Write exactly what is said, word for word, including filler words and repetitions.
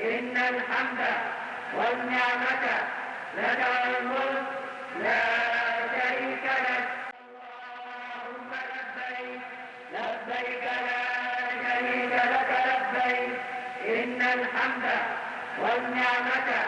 إن الحمد والنعمة لك والملك لا شريك لك. اللهم لبيك لبيك لا شريك لك لبيك إن الحمد والنعمة